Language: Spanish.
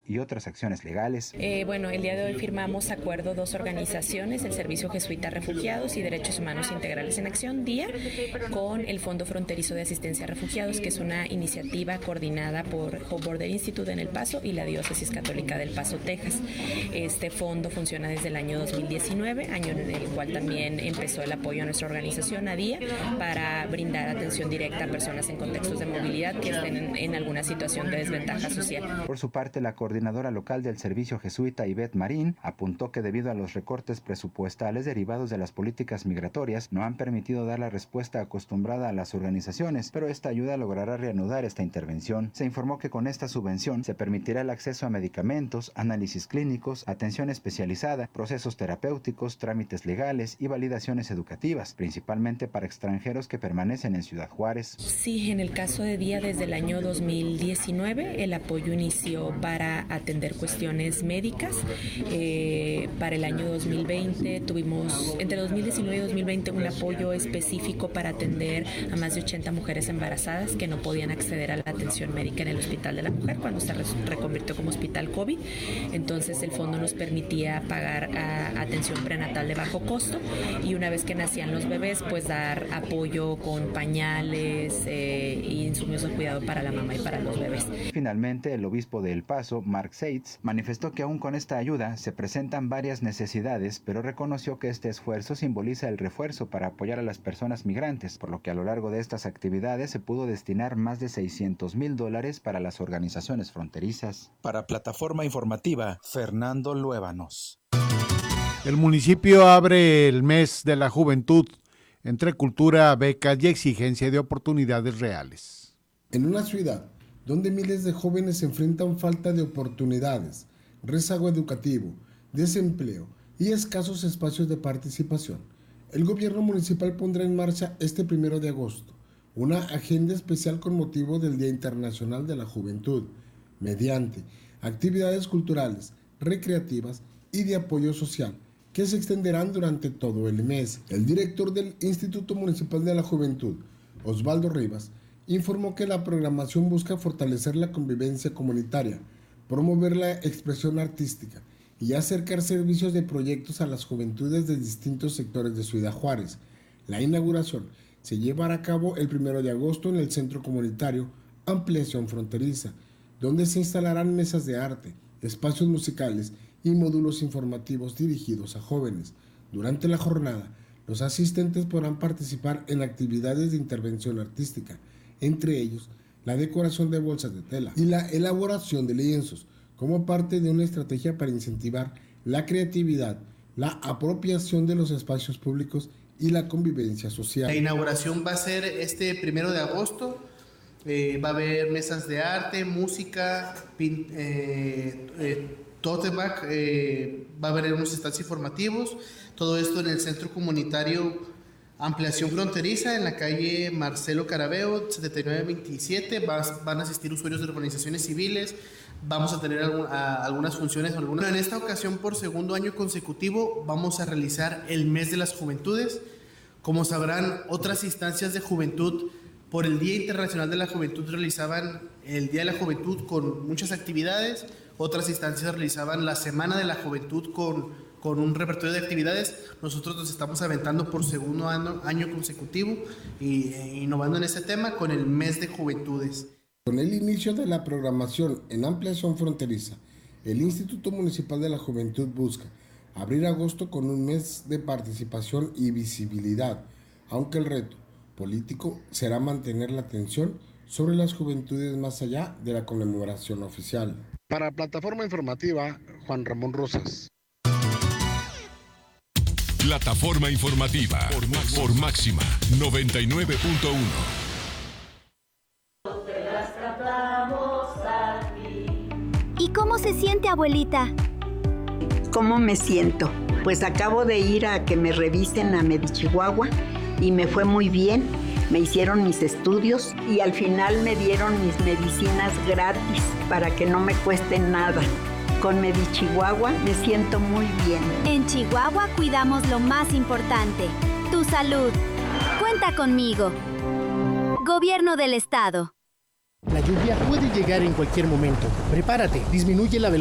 y otras acciones legales. El día de hoy firmamos acuerdo 2 organizaciones, el Servicio Jesuita Refugiados y Derechos Humanos Integrales en Acción, DIA, con el Fondo Fronterizo de Asistencia a Refugiados, que es una iniciativa coordinada por Hope Border Institute en El Paso y la Diócesis Católica del Paso, Texas. Este fondo funciona desde el año 2019, año en el cual también empezó el apoyo a nuestra organización, a DIA, para brindar atención directa a personas en contextos de movilidad que estén en alguna situación de desventaja social. Por su parte, la coordinadora local del Servicio Jesuita, Ivette Marín, apuntó que debido a los recortes presupuestales derivados de las políticas migratorias, no han permitido dar la respuesta acostumbrada a las organizaciones, pero esta ayuda logrará reanudar esta intervención. Se informó que con esta subvención se permitirá el acceso a medicamentos, análisis clínicos, atención especializada, procesos terapéuticos, trámites legales y validaciones educativas, principalmente para extranjeros que permanecen en Ciudad Juárez. Sí, en el caso de DIA, desde el año 2019, el apoyo inició para atender cuestiones médicas. Para el año 2020 tuvimos, entre 2019 y 2020, un apoyo específico para atender a más de 80 mujeres embarazadas que no podían acceder a la atención médica en el Hospital de la Mujer cuando se reconvirtió como hospital COVID. Entonces el fondo nos permitía pagar atención prenatal de bajo costo y una vez que nacían los bebés, pues dar apoyo con pañales y insumos de cuidado para la mamá y para los bebés. Finalmente, el obispo de El Paso, Mark Seitz, manifestó que aún con esta ayuda se presentan varias necesidades, pero reconoció que este esfuerzo simboliza el refuerzo para apoyar a las personas migrantes, por lo que a lo largo de estas actividades se pudo destinar más de $600,000 para las organizaciones fronterizas. Para Plataforma Informativa, Fernando Luébanos. El municipio abre el mes de la juventud entre cultura, becas y exigencia de oportunidades reales. En una ciudad donde miles de jóvenes enfrentan falta de oportunidades, rezago educativo, desempleo y escasos espacios de participación, el gobierno municipal pondrá en marcha este 1 de agosto una agenda especial con motivo del Día Internacional de la Juventud, mediante actividades culturales, recreativas y de apoyo social que se extenderán durante todo el mes. El director del Instituto Municipal de la Juventud, Osvaldo Rivas, informó que la programación busca fortalecer la convivencia comunitaria, promover la expresión artística y acercar servicios de proyectos a las juventudes de distintos sectores de Ciudad Juárez. La inauguración se llevará a cabo el 1 de agosto en el Centro Comunitario Ampliación Fronteriza, donde se instalarán mesas de arte, espacios musicales y módulos informativos dirigidos a jóvenes. Durante la jornada, los asistentes podrán participar en actividades de intervención artística, entre ellos la decoración de bolsas de tela y la elaboración de lienzos, como parte de una estrategia para incentivar la creatividad, la apropiación de los espacios públicos y la convivencia social. La inauguración va a ser este 1 de agosto. Va a haber mesas de arte, música, tote bag, va a haber unos stands informativos, todo esto en el Centro Comunitario Ampliación Fronteriza, en la calle Marcelo Carabeo, 7927, van a asistir usuarios de organizaciones civiles, vamos a tener algunas funciones. En esta ocasión, por segundo año consecutivo, vamos a realizar el Mes de las Juventudes. Como sabrán, otras instancias de juventud por el Día Internacional de la Juventud realizaban el Día de la Juventud con muchas actividades, otras instancias realizaban la Semana de la Juventud con un repertorio de actividades. Nosotros nos estamos aventando por segundo año consecutivo y innovando en este tema con el Mes de Juventudes. Con el inicio de la programación en Ampliación Fronteriza, el Instituto Municipal de la Juventud busca abrir agosto con un mes de participación y visibilidad, aunque el reto político será mantener la atención sobre las juventudes más allá de la conmemoración oficial. Para Plataforma Informativa, Juan Ramón Rosas. Plataforma Informativa por Máxima 99.1. ¿Y cómo se siente, abuelita? ¿Cómo me siento? Pues acabo de ir a que me revisen a Medichihuahua y me fue muy bien. Me hicieron mis estudios y al final me dieron mis medicinas gratis para que no me cuesten nada. Con Medichihuahua me siento muy bien. En Chihuahua cuidamos lo más importante, tu salud. Cuenta conmigo. Gobierno del Estado. La lluvia puede llegar en cualquier momento. Prepárate, disminuye la velocidad